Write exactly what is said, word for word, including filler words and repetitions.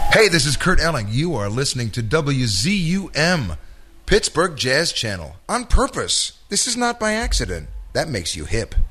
Hey, this is Kurt Elling. You are listening to W Z U M, Pittsburgh Jazz Channel, on purpose. This is not by accident. That makes you hip.